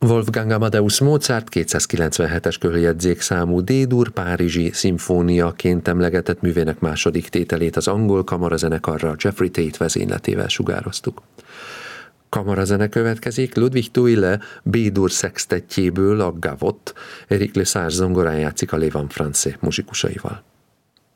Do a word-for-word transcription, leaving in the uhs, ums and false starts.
Wolfgang Amadeus Mozart kétszázkilencvenhetes körjegyzékszámú D-dur párizsi szimfóniaként emlegetett művének második tételét az angol kamarazenekarra Jeffrey Tate vezényletével sugároztuk. Kamarazene következik, Ludwig Thuille B-dur szextettjéből a Gavotte, Éric Lesage zongorán játszik a Les Vents Français muzsikusaival.